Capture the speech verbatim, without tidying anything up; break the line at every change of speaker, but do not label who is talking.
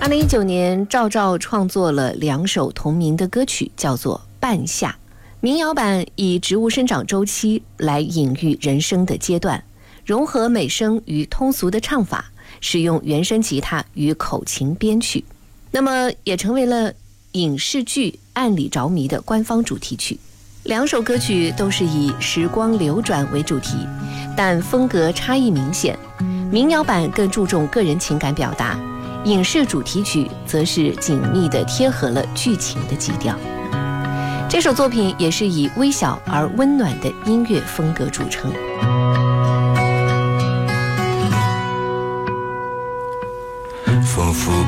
二零一九年，赵照创作了两首同名的歌曲，叫做《半夏》。民谣版以植物生长周期来隐喻人生的阶段，融合美声与通俗的唱法，使用原声吉他与口琴编曲，那么也成为了影视剧《暗里着迷》的官方主题曲。两首歌曲都是以时光流转为主题，但风格差异明显。民谣版更注重个人情感表达，影视主题曲则是紧密地贴合了剧情的基调。这首作品也是以微小而温暖的音乐风格著称。
丰富